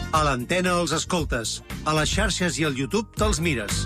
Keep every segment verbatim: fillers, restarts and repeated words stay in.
A l'antena els escoltes, a les xarxes i al YouTube te'ls mires.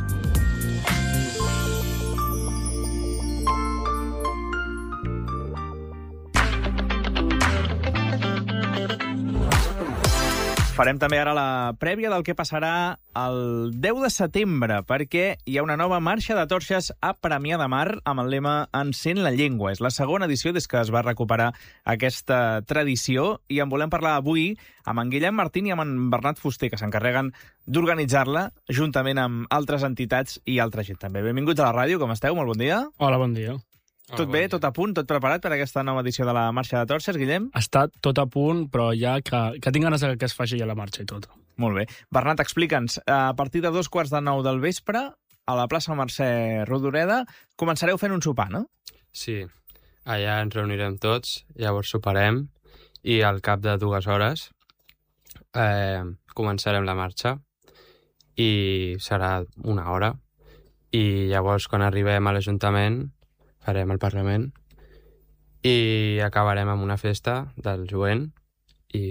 Farem també ara la prèvia del que passarà el deu de setembre, perquè hi ha una nova marxa de torxes a Premià de Mar amb el lema Encén la llengua. És la segona edició des que es va recuperar aquesta tradició i en volem parlar avui amb en Guillem Martín i amb en Bernat Fuster, que s'encarreguen d'organitzar-la juntament amb altres entitats i altra gent també. Benvinguts a la ràdio, com esteu? Molt bon dia. Hola, bon dia. Tot bé, tot a punt, tot preparat per aquesta nova edició de la Marxa de Torxes, Guillem? Està tot a punt, però ja que, que tinc ganes que es faci ja la marxa i tot. Molt bé. Bernat, explica'ns, a partir de dos quarts de nou del vespre, a la plaça Mercè Rodoreda, començareu fent un sopar, no? Sí, allà ens reunirem tots, llavors soparem, i al cap de dues hores eh, començarem la marxa, i serà una hora, i llavors quan arribem a l'Ajuntament farem el Parlament i acabarem amb una festa del jovent i...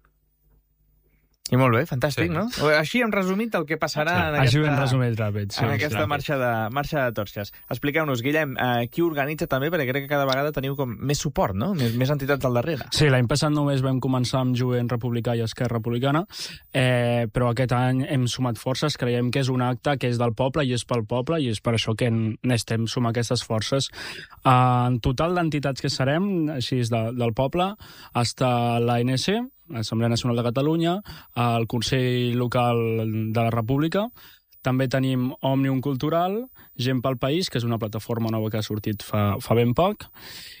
I molt bé, fantàstic, Sí. no? Així hem resumit el que passarà Sí, en així ho hem aquesta, resumit ràpid. Sí, en aquesta ràpid. marxa de, marxa de torxes. Expliqueu-nos, Guillem, eh, qui organitza també, perquè crec que cada vegada teniu com més suport, no? Més, més entitats al darrere. Sí, l'any passat només vam començar amb Jovent Republicà i Esquerra Republicana, eh, però aquest any hem sumat forces, creiem que és un acte que és del poble i és pel poble, i és per això que n'estem sumar aquestes forces. Eh, en total d'entitats que serem, així és de, del poble, està l'A N C, l'Assemblea Nacional de Catalunya, el Consell Local de la República, també tenim Òmnium Cultural, Gent pel País, que és una plataforma nova que ha sortit fa, fa ben poc,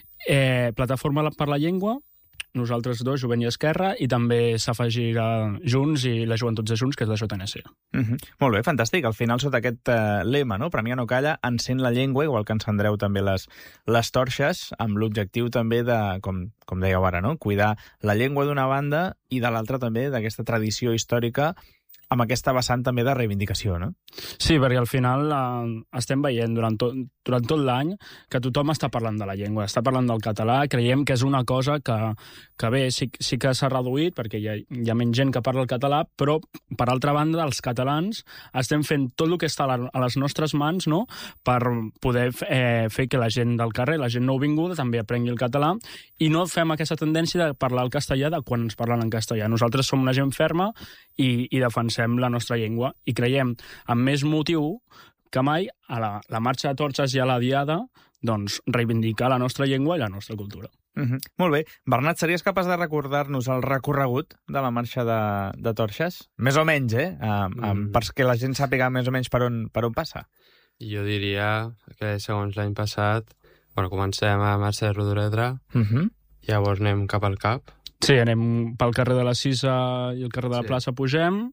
eh, Plataforma per la Llengua, nosaltres dos, Jovent i Esquerra, i també s'afegirà Junts i la Joventuts de Junts, que és la J N C. Uh -huh. Molt bé, fantàstic. Al final, sota aquest eh, lema, no? Premià no calla, encén la llengua, igual que encendreu també les, les torxes, amb l'objectiu també de, com, com dèieu ara, no? Cuidar la llengua d'una banda i de l'altra també d'aquesta tradició històrica amb aquesta vessant també de reivindicació, no? Sí, perquè al final eh, estem veient durant tot, durant tot l'any que tothom està parlant de la llengua, està parlant del català, creiem que és una cosa que, que bé, sí, sí que s'ha reduït perquè hi ha, hi ha menys gent que parla el català, però per altra banda els catalans estem fent tot el que està a, la, a les nostres mans, no?, per poder eh, fer que la gent del carrer, la gent nouvinguda també aprengui el català i no fem aquesta tendència de parlar el castellà de quan ens parlen en castellà. Nosaltres som una gent ferma i, i defensem la nostra llengua i creiem, amb més motiu que mai, a la, la marxa de torxes i a la diada, doncs reivindicar la nostra llengua i la nostra cultura. Uh -huh. Molt bé. Bernat, series capaç de recordar-nos el recorregut de la marxa de, de torxes? Més o menys, eh? Um, um, Mm. perquè la gent sàpiga més o menys per on, per on passa. jo diria que segons l'any passat, bueno, comencem a Mercè Rodoreda, Uh -huh. llavors anem cap al Cap. Sí, anem pel carrer de la Cisa i el carrer de la Sí. plaça pugem,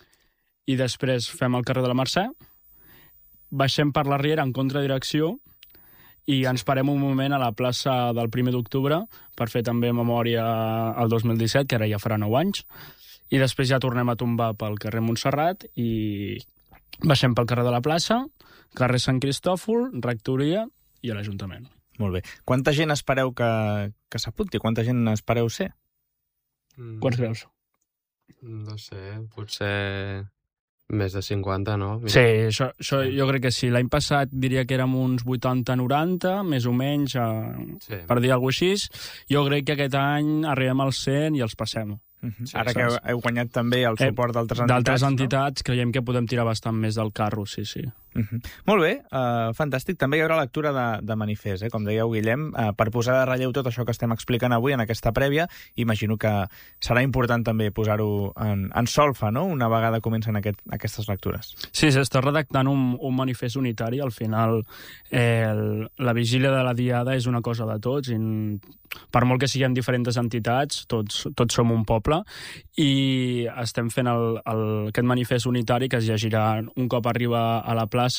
i després fem el carrer de la Mercè, baixem per la Riera en contradirecció i ens parem un moment a la plaça del primer d'octubre per fer també memòria al dos mil disset, que ara ja farà nou anys, i després ja tornem a tombar pel carrer Montserrat i baixem pel carrer de la plaça, carrer Sant Cristòfol, rectoria i a l'Ajuntament. Molt bé. Quanta gent espereu que, que s'apunti? Quanta gent espereu ser? Mm, Quants creus? No sé, potser més de cinquanta, no? Mira. Sí, això, això jo crec que sí. L'any passat diria que érem uns vuitanta noranta, més o menys, eh, Sí. per dir alguna cosa així. Jo crec que aquest any arribem als cent i els passem. Uh -huh. Sí, Ara que heu, saps? heu guanyat també el Eh, suport d'altres entitats. D'altres no? entitats creiem que podem tirar bastant més del carro, sí, sí. Uh -huh. Molt bé, uh, fantàstic. També hi haurà lectura de, de manifest, eh? Com dèieu, Guillem, uh, per posar de relleu tot això que estem explicant avui en aquesta prèvia. Imagino que serà important també posar-ho en, en solfa, no?, una vegada comencen aquest, aquestes lectures. Sí, s'està redactant un, un manifest unitari. Al final, eh, el, la vigília de la diada és una cosa de tots. I, per molt que siguem diferents entitats, tots, tots som un poble. I estem fent el, el, aquest manifest unitari que es llegirà un cop arriba a la plaça.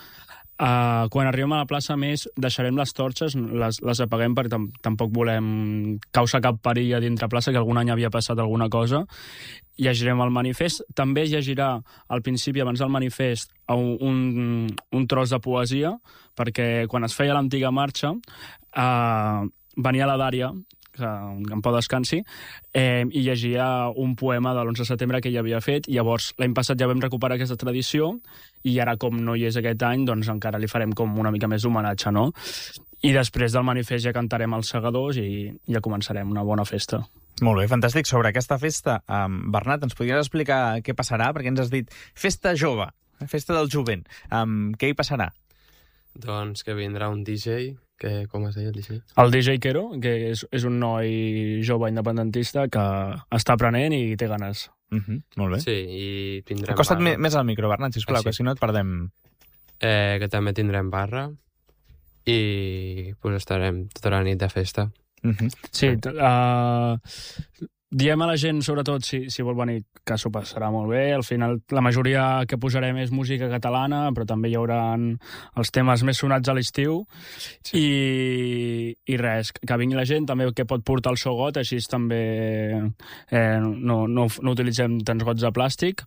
Uh, quan arribem a la plaça, a més, deixarem les torxes, les, les apaguem perquè tam tampoc volem causar cap perill a dintre plaça, que algun any havia passat alguna cosa. Llegirem el manifest. També llegirà al principi, abans del manifest, un, un, un tros de poesia, perquè quan es feia l'antiga marxa uh, venia la Dària, que en pau descansi, eh, i llegia un poema de l'onze de setembre que ell havia fet. Llavors, l'any passat ja vam recuperar aquesta tradició i ara, com no hi és aquest any, doncs encara li farem com una mica més d'homenatge, no? I després del manifest ja cantarem els segadors i ja començarem una bona festa. Molt bé, fantàstic. Sobre aquesta festa, um, Bernat, ens podries explicar què passarà? Perquè ens has dit festa jove, festa del jovent. Um, què hi passarà? Doncs que vindrà un D J, que com es deia el D J? El D J Quero, que és, és un noi jove independentista que està aprenent i té ganes. Uh -huh, molt bé. Sí, i tindrem Acosta't barra. més al micro, Bernat, sisplau, Ah, sí. que si no et perdem. Eh, que també tindrem barra i pues, estarem tota la nit de festa. Uh -huh. Sí, uh, diem a la gent, sobretot, si, si vol venir, que s'ho passarà molt bé. Al final, la majoria que posarem és música catalana, però també hi haurà els temes més sonats a l'estiu. Sí. I, I res, que vingui la gent, també que pot portar el seu got, així també eh, no, no, no utilitzem tants gots de plàstic.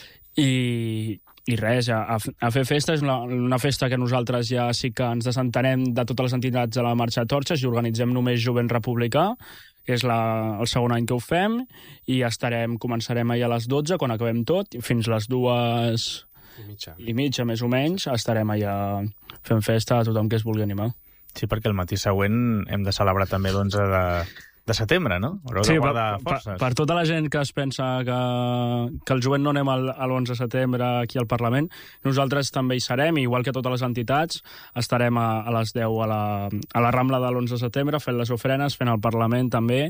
I, i res, a, a fer festa és una, una festa que nosaltres ja sí que ens desentenem de totes les entitats de la Marxa de Torxes i organitzem només Jovent Republicà, que és la, el segon any que ho fem, i estarem, començarem ahir a les dotze, quan acabem tot, i fins les dues I mitja. i mitja, més o menys, estarem allà fent festa a tothom que es vulgui animar. Sí, perquè el matí següent hem de celebrar també l'onze de, de setembre, no? Haureu de guardar per, forces. per, per tota la gent que es pensa que, que el jovent no anem al, a l'onze de setembre aquí al Parlament, nosaltres també hi serem, igual que totes les entitats, estarem a, a les deu a la, a la Rambla de l'onze de setembre fent les ofrenes, fent el Parlament també,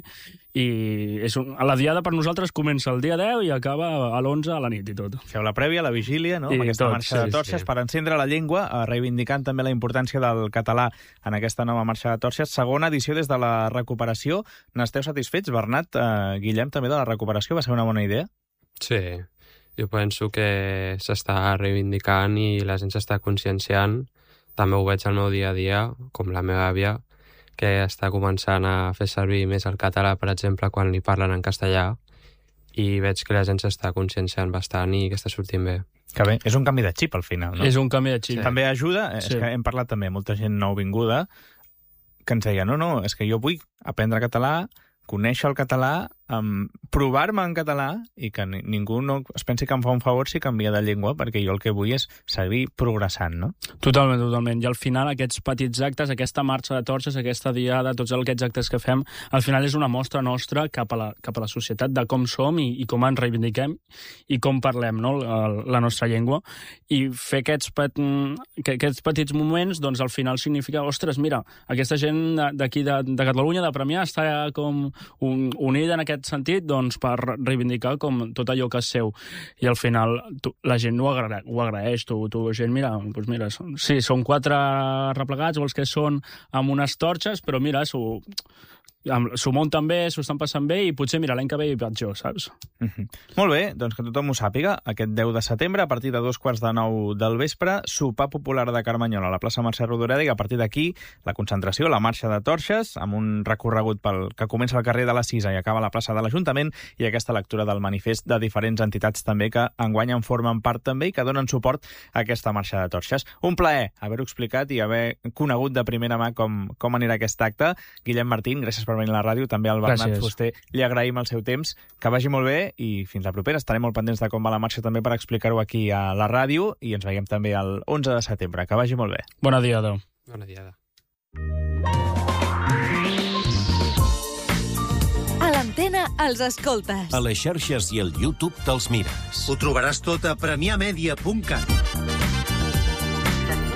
i és un, la diada per nosaltres comença el dia deu i acaba a l'onze a la nit i tot. Feu la prèvia, la vigília, no? I amb aquesta tot, marxa sí, de torxes sí. per encendre la llengua, eh, reivindicant també la importància del català en aquesta nova marxa de torxes. Segona edició des de la recuperació. N'esteu satisfets, Bernat? Eh, Guillem, també de la recuperació? Va ser una bona idea? Sí, jo penso que s'està reivindicant i la gent s'està conscienciant. També ho veig al meu dia a dia, com la meva àvia, que està començant a fer servir més el català, per exemple, quan li parlen en castellà, i veig que la gent s'està conscienciant bastant i que està sortint bé. Que bé, és un canvi de xip al final, no? És un canvi de xip. Sí. També ajuda, Sí. és que hem parlat també amb molta gent nouvinguda que ens deia, no, no, és que jo vull aprendre català, conèixer el català, um, provar-me en català i que ni, ningú no es pensi que em fa un favor si canvia de llengua, perquè jo el que vull és seguir progressant, no? Totalment, totalment. I al final aquests petits actes, aquesta marxa de torxes, aquesta diada, tots aquests actes que fem, al final és una mostra nostra cap a la, cap a la societat de com som i, i com ens reivindiquem i com parlem, no?, la, la nostra llengua. I fer aquests, pet, aquests petits moments, doncs al final significa, ostres, mira, aquesta gent d'aquí de, de Catalunya, de Premià, està com un, unida en aquest sentit, doncs, per reivindicar com tot allò que és seu. I al final tu, la gent ho, agra ho agraeix. Tu, tu gent, mira, doncs mira, són, sí, són quatre replegats, o els que són amb unes torxes, però mira, s'ho munten bé, s'ho estan passant bé, i potser, mira, l'any que ve hi vaig jo, saps? Mm-hmm. Molt bé, doncs que tothom ho sàpiga, aquest deu de setembre, a partir de dos quarts de nou del vespre, sopar popular de Carmanyola a la plaça Mercè Rodoreda, i a partir d'aquí la concentració, la marxa de torxes, amb un recorregut pel que comença al carrer de la Cisa i acaba a la plaça de l'Ajuntament, i aquesta lectura del manifest de diferents entitats també que enguany en formen part també i que donen suport a aquesta marxa de torxes. Un plaer haver-ho explicat i haver conegut de primera mà com, com anirà aquest acte. Guillem Martín, gràcies per venir a la ràdio, també al Bernat Gràcies. Fuster li agraïm el seu temps, que vagi molt bé i fins la propera. Estarem molt pendents de com va la marxa també per explicar-ho aquí a la ràdio i ens veiem també el onze de setembre. Que vagi molt bé. Bona diada. Bona diada. A l'antena els escoltes. A les xarxes i al YouTube te'ls mires. Ho trobaràs tot a premià media punt cat.